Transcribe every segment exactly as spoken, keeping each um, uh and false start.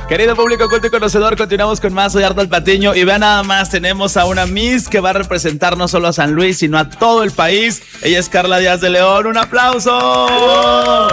Querido público culto y conocedor, continuamos con más. Soy Arnold Patiño y vean nada más, tenemos a una Miss que va a representar no solo a San Luis, sino a todo el país. Ella es Carla Díaz de León. ¡Un aplauso!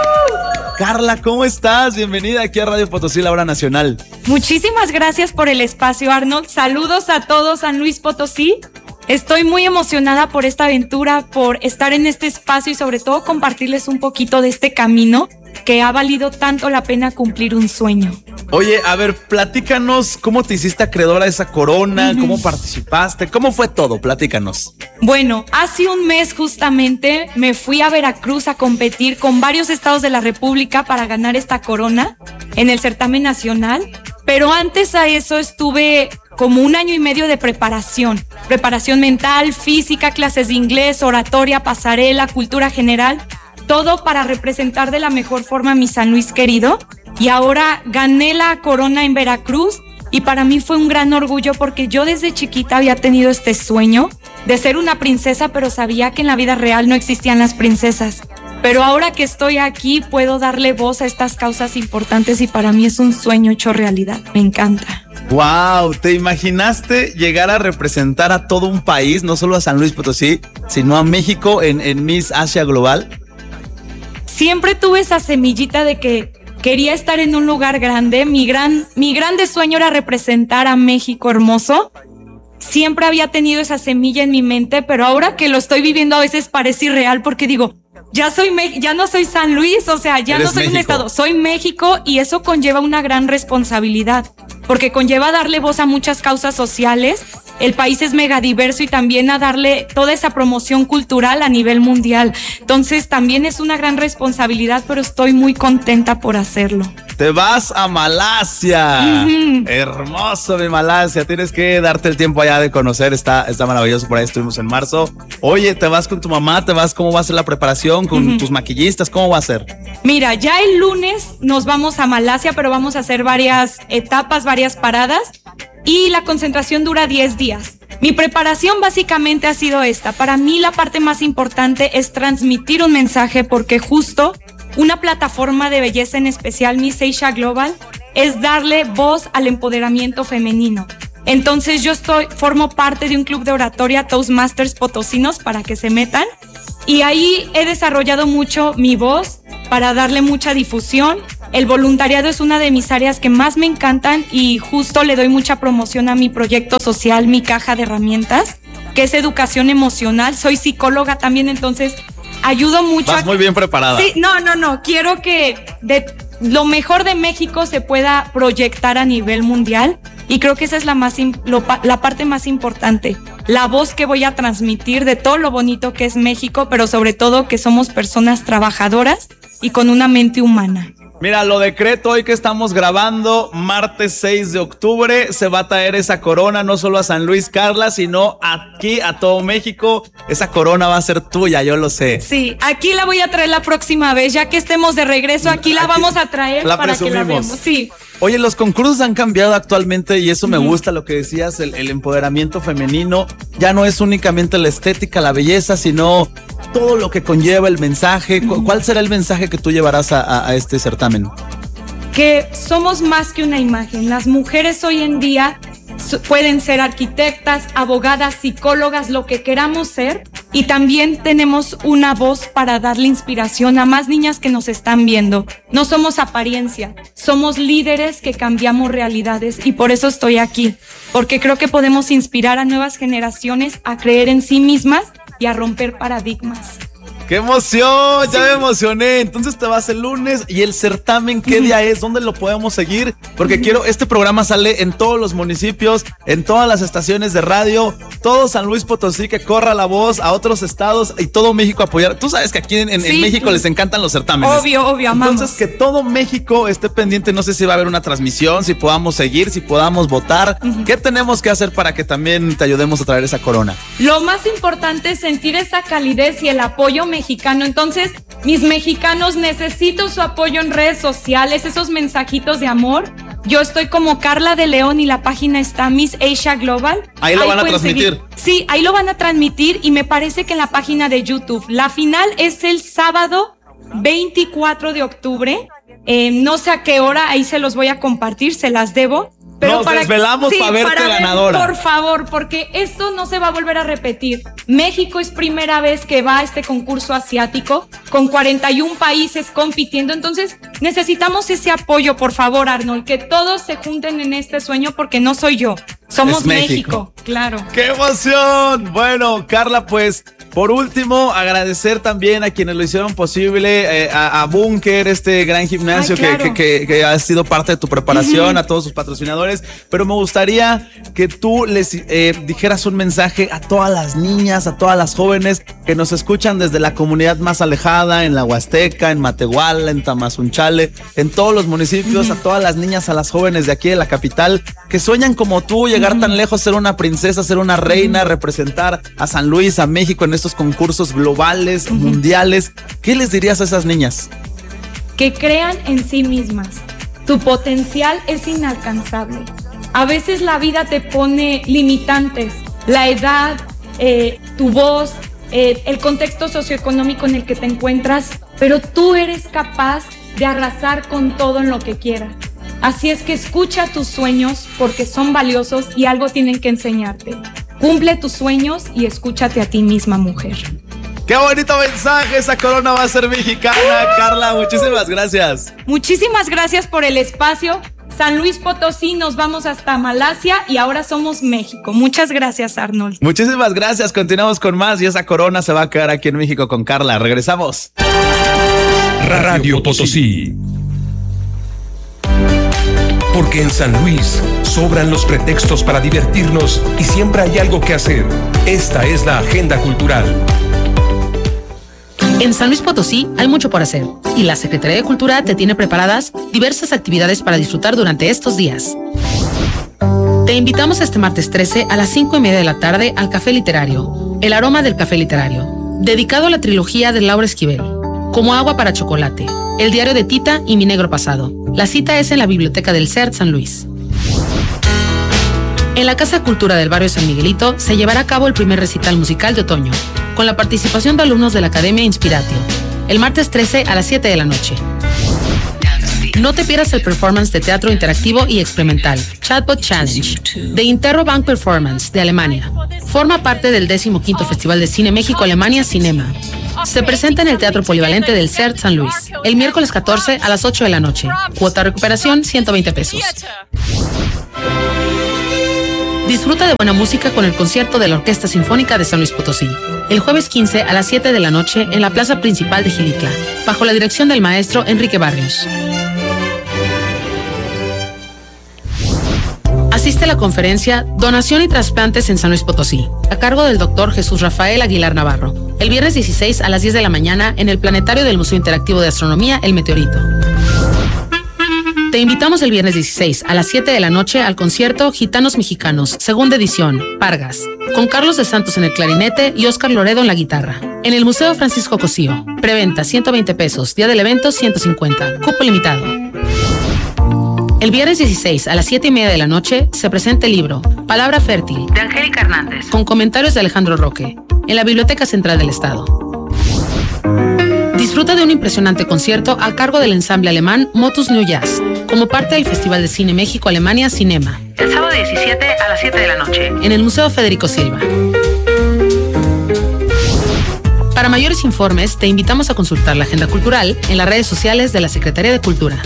Carla, ¿cómo estás? Bienvenida aquí a Radio Potosí, la hora nacional. Muchísimas gracias por el espacio, Arnold. Saludos a todos San Luis Potosí. Estoy muy emocionada por esta aventura, por estar en este espacio y sobre todo compartirles un poquito de este camino que ha valido tanto la pena cumplir un sueño. Oye, a ver, platícanos cómo te hiciste acreedora de esa corona, uh-huh. cómo participaste, cómo fue todo, platícanos. Bueno, hace un mes justamente me fui a Veracruz a competir con varios estados de la República para ganar esta corona en el certamen nacional, pero antes a eso estuve como un año y medio de preparación, preparación mental, física, clases de inglés, oratoria, pasarela, cultura general, todo para representar de la mejor forma a mi San Luis querido. Y ahora gané la corona en Veracruz y para mí fue un gran orgullo porque yo desde chiquita había tenido este sueño de ser una princesa, pero sabía que en la vida real no existían las princesas. Pero ahora que estoy aquí puedo darle voz a estas causas importantes y para mí es un sueño hecho realidad. Me encanta. Wow, ¿te imaginaste llegar a representar a todo un país, no solo a San Luis Potosí, sino a México en, en Miss Asia Global? Siempre tuve esa semillita de que quería estar en un lugar grande. Mi gran, mi grande sueño era representar a México hermoso. Siempre había tenido esa semilla en mi mente, pero ahora que lo estoy viviendo a veces parece irreal porque digo, ya soy Me- ya no soy San Luis, o sea, ya no soy México. Un estado, soy México y eso conlleva una gran responsabilidad, porque conlleva darle voz a muchas causas sociales. El país es mega diverso y también a darle toda esa promoción cultural a nivel mundial. Entonces también es una gran responsabilidad, pero estoy muy contenta por hacerlo. Te vas a Malasia. Uh-huh. Hermoso mi Malasia. Tienes que darte el tiempo allá de conocer. Está, está maravilloso. Por ahí estuvimos en marzo. Oye, ¿te vas con tu mamá? ¿Te vas? ¿Cómo va a ser la preparación? ¿Con uh-huh. tus maquillistas? ¿Cómo va a ser? Mira, ya el lunes nos vamos a Malasia, pero vamos a hacer varias etapas, varias paradas. Y la concentración dura diez días. Mi preparación básicamente ha sido esta. Para mí la parte más importante es transmitir un mensaje porque justo una plataforma de belleza en especial, Miss Asia Global, es darle voz al empoderamiento femenino. Entonces yo estoy, formo parte de un club de oratoria Toastmasters Potosinos para que se metan y ahí he desarrollado mucho mi voz para darle mucha difusión. El voluntariado es una de mis áreas que más me encantan y justo le doy mucha promoción a mi proyecto social, mi caja de herramientas, que es educación emocional. Soy psicóloga también, entonces ayudo mucho. Vas a... muy bien preparada. Sí, no, no, no. Quiero que de lo mejor de México se pueda proyectar a nivel mundial y creo que esa es la, más, lo, la parte más importante. La voz que voy a transmitir de todo lo bonito que es México, pero sobre todo que somos personas trabajadoras y con una mente humana. Mira, lo decreto hoy que estamos grabando, martes seis de octubre, se va a traer esa corona no solo a San Luis, Carla, sino aquí a todo México. Esa corona va a ser tuya, yo lo sé. Sí, aquí la voy a traer la próxima vez, ya que estemos de regreso, aquí la aquí vamos a traer para presumimos. Que la veamos. Sí. Oye, los concursos han cambiado actualmente y eso me uh-huh. gusta lo que decías, el, el empoderamiento femenino. Ya no es únicamente la estética, la belleza, sino todo lo que conlleva el mensaje. Uh-huh. ¿Cuál será el mensaje que tú llevarás a, a, a este certamen? Que somos más que una imagen. Las mujeres hoy en día pueden ser arquitectas, abogadas, psicólogas, lo que queramos ser. Y también tenemos una voz para darle inspiración a más niñas que nos están viendo. No somos apariencia, somos líderes que cambiamos realidades y por eso estoy aquí. Porque creo que podemos inspirar a nuevas generaciones a creer en sí mismas y a romper paradigmas. ¡Qué emoción! Ya sí. me emocioné. Entonces te vas el lunes y el certamen, ¿qué día es? ¿Dónde lo podemos seguir? Porque quiero, este programa sale en todos los municipios, en todas las estaciones de radio, todo San Luis Potosí, que corra la voz a otros estados y todo México apoyar. Tú sabes que aquí en, en, sí. en México les encantan los certámenes. Obvio, obvio, amamos. Entonces que todo México esté pendiente, no sé si va a haber una transmisión, si podamos seguir, si podamos votar. Uh-huh. ¿Qué tenemos que hacer para que también te ayudemos a traer esa corona? Lo más importante es sentir esa calidez y el apoyo mexicano. Entonces, mis mexicanos, necesito su apoyo en redes sociales, esos mensajitos de amor. Yo estoy como Carla de León y la página está Miss Asia Global. Ahí lo ahí van a transmitir. Seguir. Sí, ahí lo van a transmitir y me parece que en la página de YouTube. La final es el sábado veinticuatro de octubre Eh, no sé a qué hora, ahí se los voy a compartir, se las debo. Pero Nos para, desvelamos sí, para verte para ver, ganadora. Por favor, porque esto no se va a volver a repetir. México es primera vez que va a este concurso asiático con cuarenta y un países compitiendo. Entonces necesitamos ese apoyo, por favor, Arnold, que todos se junten en este sueño porque no soy yo. Somos México. México, claro. ¡Qué emoción! Bueno, Carla, pues por último, agradecer también a quienes lo hicieron posible, eh, a, a Búnker, este gran gimnasio. Ay, claro. que, que, que, que ha sido parte de tu preparación, uh-huh. a todos sus patrocinadores. Pero me gustaría que tú les eh, dijeras un mensaje a todas las niñas, a todas las jóvenes que nos escuchan desde la comunidad más alejada, en la Huasteca, en Matehuala, en Tamazunchale, en todos los municipios, uh-huh. a todas las niñas, a las jóvenes de aquí de la capital, que sueñan como tú, llegar uh-huh. tan lejos, ser una princesa, ser una reina, uh-huh. representar a San Luis, a México en estos concursos globales, uh-huh. mundiales. ¿Qué les dirías a esas niñas? Que crean en sí mismas. Tu potencial es inalcanzable. A veces la vida te pone limitantes, la edad, eh, tu voz, eh, el contexto socioeconómico en el que te encuentras, pero tú eres capaz de arrasar con todo en lo que quieras. Así es que escucha tus sueños porque son valiosos y algo tienen que enseñarte. Cumple tus sueños y escúchate a ti misma, mujer. ¡Qué bonito mensaje! Esa corona va a ser mexicana. ¡Uh! Carla, muchísimas gracias. Muchísimas gracias por el espacio. San Luis Potosí, nos vamos hasta Malasia y ahora somos México. Muchas gracias, Arnold. Muchísimas gracias. Continuamos con más y esa corona se va a quedar aquí en México con Carla. Regresamos. Radio Potosí. Porque en San Luis sobran los pretextos para divertirnos y siempre hay algo que hacer. Esta es la agenda cultural. En San Luis Potosí hay mucho por hacer y la Secretaría de Cultura te tiene preparadas diversas actividades para disfrutar durante estos días. Te invitamos este martes trece a las cinco y media de la tarde al Café Literario, El Aroma del Café Literario, dedicado a la trilogía de Laura Esquivel, Como agua para chocolate, El diario de Tita y Mi negro pasado. La cita es en la biblioteca del C E R T San Luis. En la Casa Cultura del barrio San Miguelito se llevará a cabo el primer recital musical de otoño, con la participación de alumnos de la Academia Inspiratio, el martes trece a las siete de la noche. No te pierdas el performance de teatro interactivo y experimental, Chatbot Challenge, de Interrobank Performance, de Alemania. Forma parte del decimoquinto Festival de Cine México-Alemania Cinema. Se presenta en el Teatro Polivalente del C E R T San Luis, el miércoles catorce a las ocho de la noche. Cuota recuperación, ciento veinte pesos. Disfruta de buena música con el concierto de la Orquesta Sinfónica de San Luis Potosí, el jueves quince a las siete de la noche en la plaza principal de Gilitla, bajo la dirección del maestro Enrique Barrios. Asiste a la conferencia Donación y Trasplantes en San Luis Potosí, a cargo del doctor Jesús Rafael Aguilar Navarro, el viernes dieciséis a las diez de la mañana en el planetario del Museo Interactivo de Astronomía El Meteorito. Te invitamos el viernes dieciséis a las siete de la noche al concierto Gitanos Mexicanos, segunda edición, Pargas, con Carlos de Santos en el clarinete y Óscar Loredo en la guitarra, en el Museo Francisco Cosío. Preventa ciento veinte pesos, día del evento ciento cincuenta, cupo limitado. El viernes dieciséis a las siete y media de la noche se presenta el libro Palabra Fértil, de Angélica Hernández, con comentarios de Alejandro Roque, en la Biblioteca Central del Estado. Disfruta de un impresionante concierto a cargo del ensamble alemán Motus New Jazz, como parte del Festival de Cine México-Alemania Cinema, el sábado diecisiete a las siete de la noche, en el Museo Federico Silva. Para mayores informes, te invitamos a consultar la agenda cultural en las redes sociales de la Secretaría de Cultura.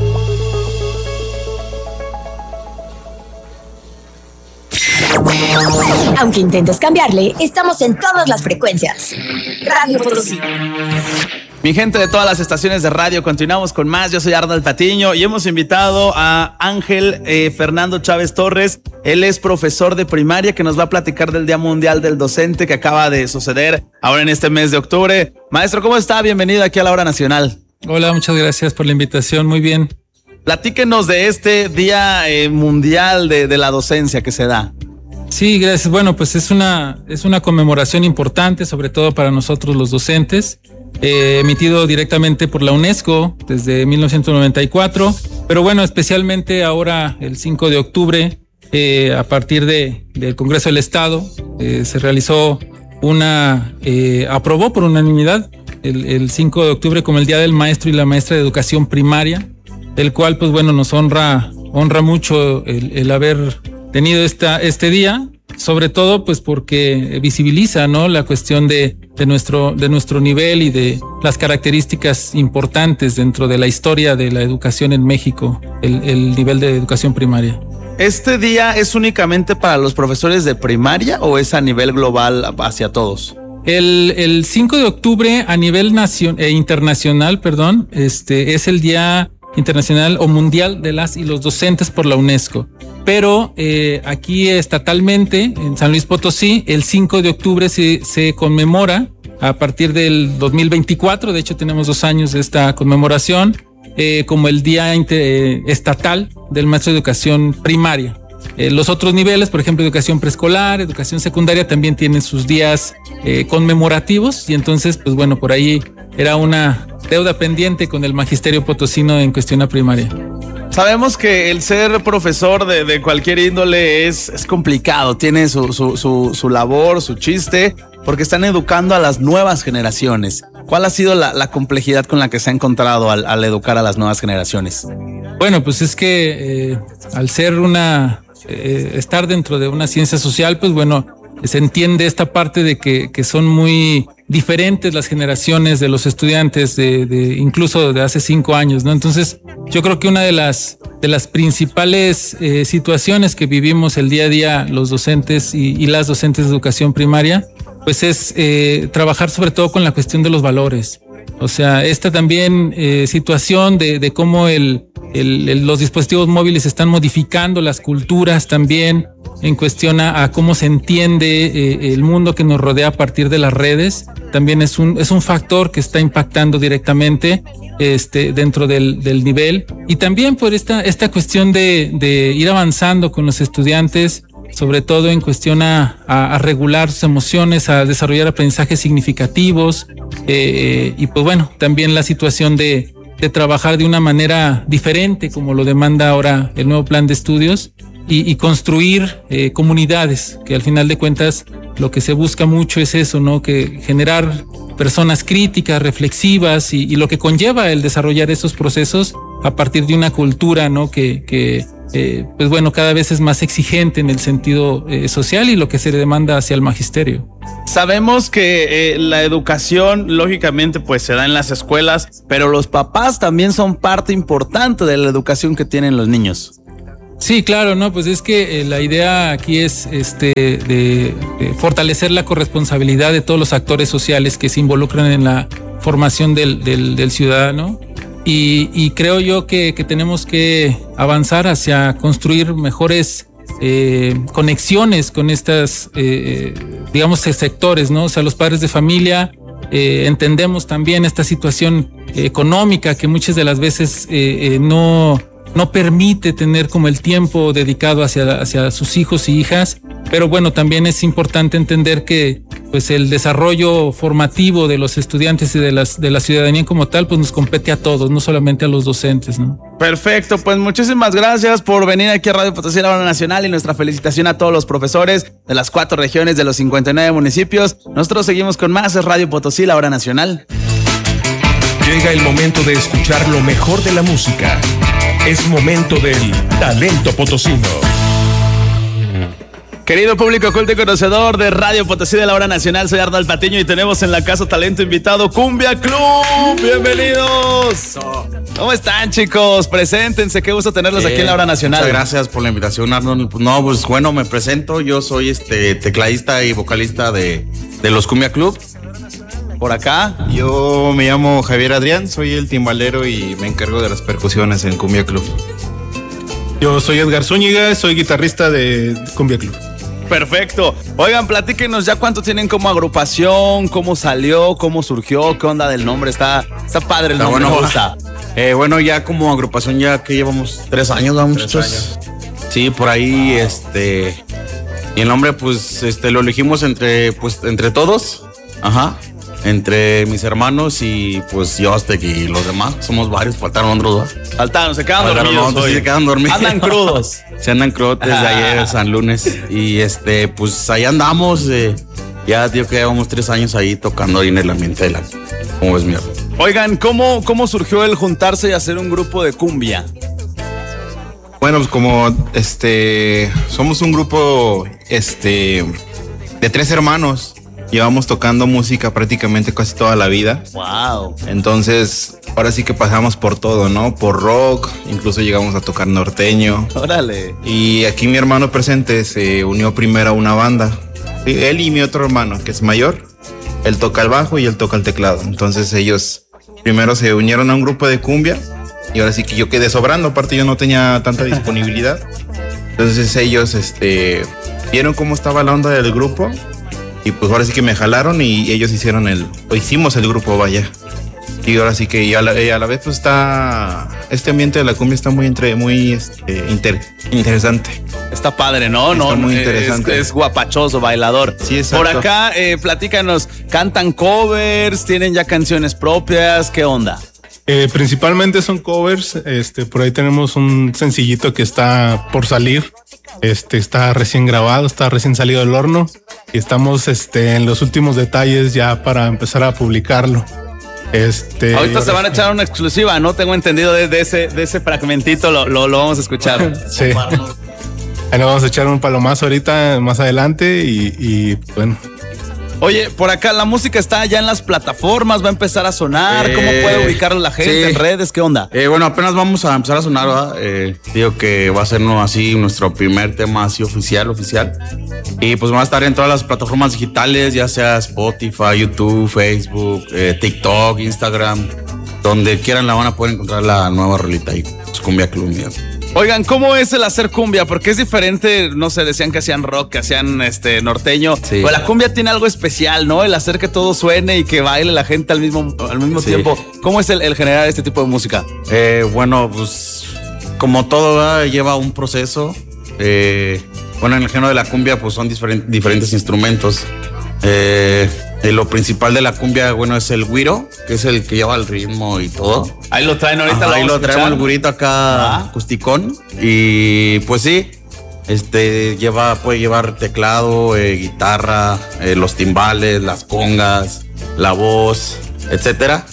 Aunque intentes cambiarle, estamos en todas las frecuencias. Radio Potosí. Mi gente de todas las estaciones de radio, continuamos con más. Yo soy Arnold Patiño y hemos invitado a Ángel eh, Fernando Chávez Torres. Él es profesor de primaria que nos va a platicar del Día Mundial del Docente que acaba de suceder ahora en este mes de octubre. Maestro, ¿cómo está? Bienvenido aquí a la Hora Nacional. Hola, muchas gracias por la invitación. Muy bien. Platíquenos de este Día eh, Mundial de, de la Docencia que se da. Sí, gracias. Bueno, pues es una, es una conmemoración importante, sobre todo para nosotros los docentes, eh, emitido directamente por la UNESCO desde mil novecientos noventa y cuatro, pero bueno, especialmente ahora el cinco de octubre, eh, a partir de, del Congreso del Estado, eh, se realizó una, eh, aprobó por unanimidad el, el cinco de octubre como el Día del Maestro y la Maestra de Educación Primaria. el cual pues bueno nos honra, honra mucho el, el haber tenido esta, este día, sobre todo pues porque visibiliza, ¿no?, la cuestión de, de, nuestro, de nuestro nivel y de las características importantes dentro de la historia de la educación en México, el, el nivel de educación primaria. ¿Este día es únicamente para los profesores de primaria o es a nivel global hacia todos? El, el cinco de octubre a nivel nacion, eh, internacional, perdón, este es el Día Internacional o Mundial de las y los Docentes por la UNESCO. Pero eh, aquí estatalmente, en San Luis Potosí, el cinco de octubre se, se conmemora a partir del dos mil veinticuatro, de hecho tenemos dos años de esta conmemoración, eh, como el Día Inter, eh, Estatal del Maestro de Educación Primaria. Eh, los otros niveles, por ejemplo, educación preescolar, educación secundaria, también tienen sus días eh, conmemorativos, y entonces, pues bueno, por ahí era una deuda pendiente con el magisterio potosino en cuestión a primaria. Sabemos que el ser profesor de, de cualquier índole es, es complicado, tiene su, su, su, su labor, su chiste, porque están educando a las nuevas generaciones. ¿Cuál ha sido la, la complejidad con la que se ha encontrado al, al educar a las nuevas generaciones? Bueno, pues es que eh, al ser una, eh, estar dentro de una ciencia social, pues bueno, se entiende esta parte de que, que son muy diferentes las generaciones de los estudiantes de, de incluso de hace cinco años, ¿no? Entonces, yo creo que una de las de las principales eh, situaciones que vivimos el día a día los docentes y, y las docentes de educación primaria, pues es eh, trabajar sobre todo con la cuestión de los valores. O sea, esta también eh, situación de, de cómo el, el, el, los dispositivos móviles están modificando las culturas también en cuestión a, a cómo se entiende eh, el mundo que nos rodea a partir de las redes, también es un, es un factor que está impactando directamente este, dentro del, del nivel. Y también por esta, esta cuestión de, de ir avanzando con los estudiantes, sobre todo en cuestión a, a, a regular sus emociones, a desarrollar aprendizajes significativos, eh, y pues bueno, también la situación de, de trabajar de una manera diferente, como lo demanda ahora el nuevo plan de estudios, y, y construir eh, comunidades, que al final de cuentas lo que se busca mucho es eso, ¿no? Que generar personas críticas, reflexivas, y, y lo que conlleva el desarrollar esos procesos a partir de una cultura, ¿no? Que, que eh, pues bueno, cada vez es más exigente en el sentido eh, social y lo que se le demanda hacia el magisterio. Sabemos que eh, la educación, lógicamente, pues se da en las escuelas, pero los papás también son parte importante de la educación que tienen los niños. Sí, claro, no, pues es que eh, la idea aquí es este de, de fortalecer la corresponsabilidad de todos los actores sociales que se involucran en la formación del, del, del ciudadano, y, y creo yo que, que tenemos que avanzar hacia construir mejores eh, conexiones con estas, eh, digamos, sectores, ¿no? O sea, los padres de familia eh, entendemos también esta situación económica que muchas de las veces eh, eh, no... no permite tener como el tiempo dedicado hacia, hacia sus hijos y hijas, pero bueno, también es importante entender que pues el desarrollo formativo de los estudiantes y de, las, de la ciudadanía como tal, pues nos compete a todos, no solamente a los docentes, ¿no? Perfecto, pues muchísimas gracias por venir aquí a Radio Potosí, la hora nacional, y nuestra felicitación a todos los profesores de las cuatro regiones de los cincuenta y nueve municipios. Nosotros seguimos con más, es Radio Potosí, la hora nacional. Llega el momento de escuchar lo mejor de la música. Es momento del talento potosino. Querido público culto y conocedor de Radio Potosí de la hora nacional, soy Arnold Patiño y tenemos en la casa talento invitado Cumbia Club. Bienvenidos. ¿Cómo están, chicos? Preséntense, qué gusto tenerlos eh, aquí en la hora nacional. Muchas gracias por la invitación, Arnold. No, pues bueno, me presento, yo soy este tecladista y vocalista de, de los Cumbia Club. Por acá. Yo me llamo Javier Adrián, soy el timbalero y me encargo de las percusiones en Cumbia Club. Yo soy Edgar Zúñiga, soy guitarrista de Cumbia Club. Perfecto. Oigan, platíquenos ya cuánto tienen como agrupación, cómo salió, cómo surgió, qué onda del nombre. Está, está padre el está nombre, bueno, me gusta. Eh, bueno, ya como agrupación ya que llevamos tres años, ¿no, muchachos? Sí, por ahí, este... Y el nombre, pues, este, lo elegimos entre, pues, entre todos. Ajá. Entre mis hermanos y pues Yostek y los demás. Somos varios, faltaron otros dos. Faltaron, se quedan faltaron dormidos otros, sí, se quedan dormidos. Andan crudos. Se andan crudos desde ayer, San Lunes. Y este, pues ahí andamos. Eh, ya, tío, que llevamos tres años ahí tocando ahí en el ambiente de la... ¿Cómo ves, mi hermano? Oigan, ¿cómo, cómo surgió el juntarse y hacer un grupo de cumbia? Bueno, pues como este somos un grupo este de tres hermanos. Llevamos tocando música prácticamente casi toda la vida. Wow. Entonces, ahora sí que pasamos por todo, ¿no? Por rock, incluso llegamos a tocar norteño. Órale. Y aquí mi hermano presente se unió primero a una banda. Sí, él y mi otro hermano, que es mayor, él toca el bajo y él toca el teclado. Entonces ellos primero se unieron a un grupo de cumbia y ahora sí que yo quedé sobrando, aparte yo no tenía tanta disponibilidad. Entonces ellos este, vieron cómo estaba la onda del grupo. Y pues ahora sí que me jalaron y ellos hicieron el, o hicimos el grupo, vaya. Y ahora sí que y a, la, y a la vez pues está, este ambiente de la cumbia está muy entre, muy este, inter, interesante. Está padre, ¿no? Está no, muy es, interesante. Es guapachoso, bailador. Sí, exacto. Por acá, eh, platícanos, ¿cantan covers? ¿Tienen ya canciones propias? ¿Qué onda? Eh, principalmente son covers. Este, por ahí tenemos un sencillito que está por salir. Este está recién grabado, está recién salido del horno y estamos este, en los últimos detalles ya para empezar a publicarlo. Este, ahorita se van a echar una exclusiva, ¿no? Tengo entendido de, de ese, de ese fragmentito, lo, lo, lo vamos a escuchar. Sí. Ahí nos vamos a echar un palomazo ahorita más adelante y, y bueno. Oye, por acá la música está ya en las plataformas, va a empezar a sonar. Eh, ¿Cómo puede ubicarlo la gente sí. en redes? ¿Qué onda? Eh, bueno, apenas vamos a empezar a sonar, ¿verdad? Eh, digo que va a ser ¿no? así nuestro primer tema así oficial, oficial. Y pues va a estar en todas las plataformas digitales, ya sea Spotify, YouTube, Facebook, eh, TikTok, Instagram. Donde quieran la van a poder encontrar la nueva rolita ahí, Cumbia Club Mío. Oigan, ¿cómo es el hacer cumbia? Porque es diferente, no sé, decían que hacían rock, que hacían este norteño. Sí. Pero la cumbia tiene algo especial, ¿no? El hacer que todo suene y que baile la gente al mismo, al mismo sí. tiempo. ¿Cómo es el, el generar este tipo de música? Eh, bueno, pues como todo ¿verdad? Lleva un proceso. Eh, bueno, en el género de la cumbia pues son diferent, diferentes instrumentos. Eh, lo principal de la cumbia, bueno, es el güiro, que es el que lleva el ritmo y todo. Ahí lo traen ahorita. Ajá, lo ahí lo traemos el güirito acá, ah. acusticón. Y pues sí, este lleva, puede llevar teclado, eh, guitarra, eh, los timbales, las congas, la voz, etcétera.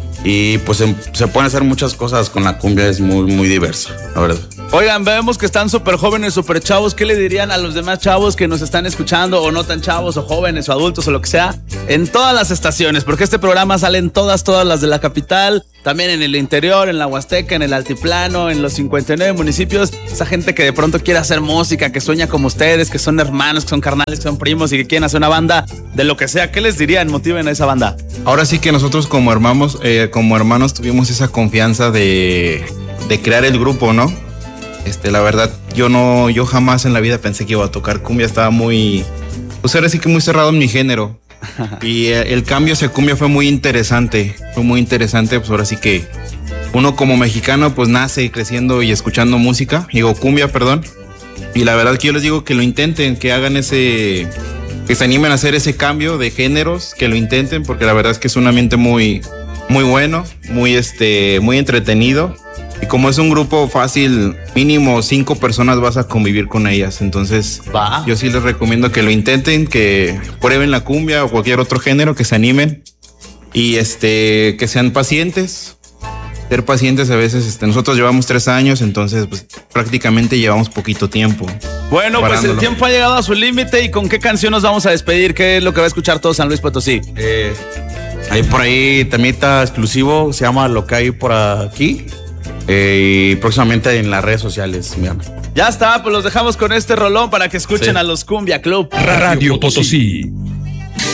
Y pues se, se pueden hacer muchas cosas con la cumbia, es muy, muy diversa, la verdad. Oigan, vemos que están súper jóvenes, súper chavos. ¿Qué le dirían a los demás chavos que nos están escuchando, o no tan chavos, o jóvenes, o adultos, o lo que sea, en todas las estaciones? Porque este programa sale en todas, todas las de la capital, también en el interior, en la Huasteca, en el Altiplano, en los cincuenta y nueve municipios. Esa gente que de pronto quiere hacer música, que sueña como ustedes, que son hermanos, que son carnales, que son primos y que quieren hacer una banda de lo que sea. ¿Qué les dirían? Motiven a esa banda. Ahora sí que nosotros como hermanos, eh, como hermanos tuvimos esa confianza de, de crear el grupo, ¿no? Este, la verdad, yo no, yo jamás en la vida pensé que iba a tocar cumbia, estaba muy, pues ahora sí que muy cerrado en mi género. Y el cambio hacia cumbia fue muy interesante, fue muy interesante, pues ahora sí que uno como mexicano pues nace creciendo y escuchando música, digo cumbia, perdón. Y la verdad que yo les digo que lo intenten, que hagan ese, que se animen a hacer ese cambio de géneros, que lo intenten, porque la verdad es que es un ambiente muy, muy bueno, muy este, muy entretenido. Y como es un grupo fácil, mínimo cinco personas vas a convivir con ellas. Entonces, Va. yo sí les recomiendo que lo intenten, que prueben la cumbia o cualquier otro género, que se animen y este, que sean pacientes. Ser pacientes a veces, este, nosotros llevamos tres años, entonces pues, prácticamente llevamos poquito tiempo. Bueno, pues el tiempo ha llegado a su límite. ¿Y con qué canción nos vamos a despedir? ¿Qué es lo que va a escuchar todo San Luis Potosí? Eh, hay por ahí temita exclusivo, se llama Lo que hay por aquí. Eh, y próximamente en las redes sociales, mi amor. Ya está, pues los dejamos con este rolón para que escuchen sí. a los Cumbia Club. Radio Potosí.